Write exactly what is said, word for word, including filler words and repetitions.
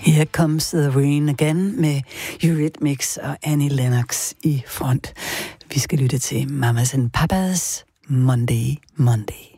Here Comes the Rain Again med Eurythmics og Annie Lennox i front. Vi skal lytte til Mamas and Papas Monday, Monday.